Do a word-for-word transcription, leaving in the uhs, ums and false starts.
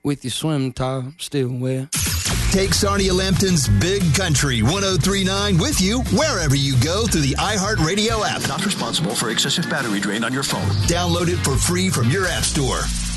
with your swim top still wet. Take Sarnia Lambton's Big Country one oh three point nine with you wherever you go through the iHeartRadio app. Not responsible for excessive battery drain on your phone. Download it for free from your app store.